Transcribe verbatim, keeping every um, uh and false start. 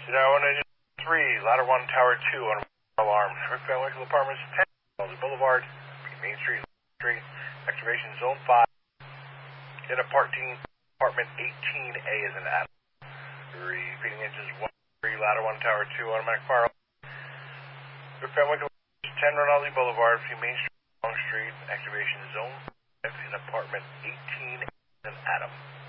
Cedar one three, ladder one, tower two on alarm. Rick Van Winkle Apartments, ten, Boulevard, Main Street, Street, activation zone five. In apartment, apartment eighteen A is an Adam. Repeating engines one three, ladder one, tower two, automatic fire. Rick Van Winkle, ten Rinaldi Boulevard, Main Street, Long Street, activation zone five in apartment eighteen A is an Adam.